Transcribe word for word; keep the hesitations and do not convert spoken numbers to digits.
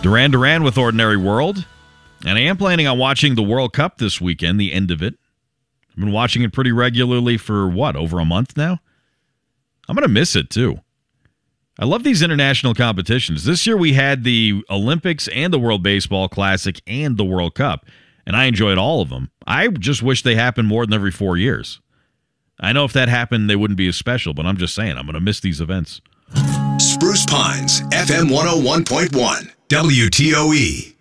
Duran Duran with Ordinary World. And I am planning on watching the World Cup this weekend, the end of it. I've been watching it pretty regularly for, what, over a month now? I'm going to miss it, too. I love these international competitions. This year we had the Olympics and the World Baseball Classic and the World Cup, and I enjoyed all of them. I just wish they happened more than every four years. I know if that happened, they wouldn't be as special, but I'm just saying, I'm going to miss these events. Spruce Pines, F M one oh one point one, W T O E.